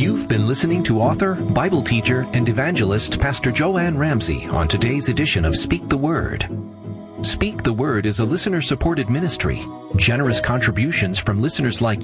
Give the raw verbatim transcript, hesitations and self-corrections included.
You've been listening to author, Bible teacher, and evangelist Pastor Joanne Ramsey on today's edition of Speak the Word. Speak the Word is a listener-supported ministry. Generous contributions from listeners like